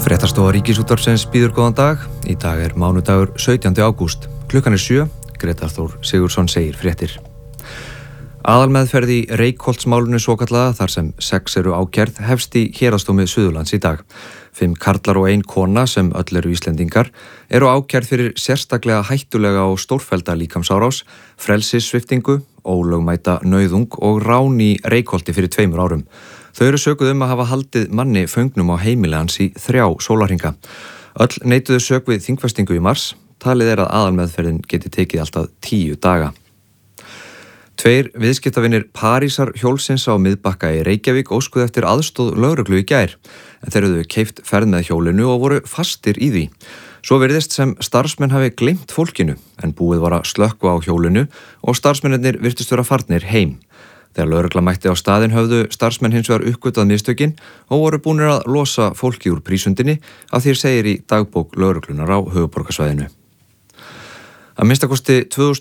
Fréttastofa Ríkisútvarpsins býður góðan dag. Í dag mánudagur 17. ágúst. Klukkan 7. Grétar Þór Sigurðsson segir fréttir. Aðalmeðferð í Reykholtsmálinu svokallaða, þar sem 6 eru ákærð, hefst í Héraðsdómi Suðurlands í dag. 5 karlar og 1 kona, sem öll eru Íslendingar, eru ákærð fyrir sérstaklega hættulega og stórfellda líkamsárás, frelsissviptingu, ólögmæta nauðung og rán í Reykholti fyrir 2 árum. Þau eru sökuð að hafa haldið manni föngnum á heimili hans í 3 sólarhringa. Öll neituðu sök við þingfestingu í mars. Talið að aðalmeðferðin geti tekið alltaf 10 daga. 2 viðskiptavinir Parísar hjólsins á Miðbakka í Reykjavík óskuðu eftir aðstoð lögreglu í gær, en þeir höfðu keypt ferð með hjólinu og voru fastir í því. Svo virðist sem starfsmenn hafi gleymt fólkinu, en búið var að slökkva á hjólinu og starfsmennirnir virtust vera farnir heim. Þegar lögregla mætti á staðinn höfðu starfsmenn hins vegar uppgötvað mistökin og voru búnir að losa fólki úr prísundinni, að því segir í dagbók lögreglunar á höfuðborgarsvæðinu. Að minnstakosti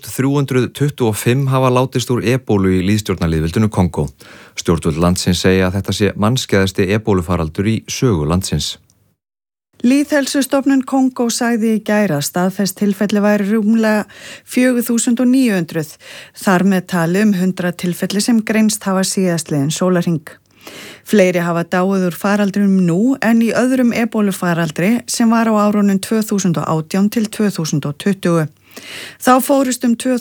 2325 hafa látist úr ebólu í lýðstjórnarlýðveldinu Kongó. Stjórnvöld landsins segja að þetta sé mannskæðasti ebólufaraldur í sögu landsins. Lýðheilsustofnun Kongó sagði í gær að staðfest tilfelli væri rúmlega 4900, þar með tali 100 tilfelli sem greinst hafa síðastliðin sólarhring. Fleiri hafa dáið úr faraldrinum nú en í öðrum ebólufaraldri sem var á árunum 2018 til 2020. Þá fórust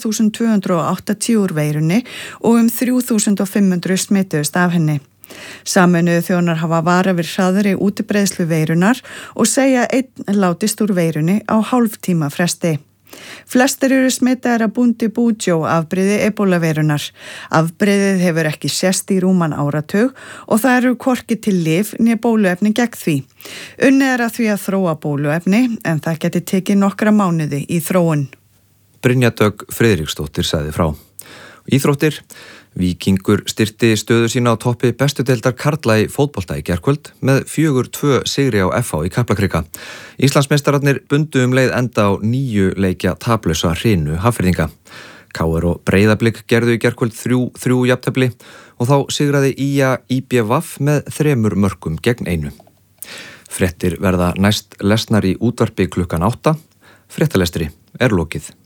2280 úr veirunni og 3500 smituðust af henni. Sameinuðu þjóðir hafa varað við hraðri útbreiðslu veirunar og segja 1 látist úr veirunni á hálftíma fresti. Flestir eru smitaðir af Bundibugyo afbrigði ebólaveirunar. Afbrigðið hefur ekki sést í rúman áratug og það eru hvorki til lyf né bóluefni gegn því. Unnið að því að þróa bóluefni en það geti tekið nokkra mánuði í þróun. Brynja Dögg Friðriksdóttir sagði frá. Íþróttir. Víkingur styrkti stöðu sína á toppi bestu deildar karla í fótbolta í gærkvöld með 4-2 sigri á FH í Kaplakrika. Íslandsmeistararnir bundu leið enda á 9 leikja taplausa hrinu Hafnfirðinga. KR og Breiðablik gerðu í gærkvöld 3-3 jafntefli og þá sigraði IBVF með 3 mörkum gegn 1. Fréttir verða næst lesnar í útvarpi klukkan 8. Fréttalestri lokið.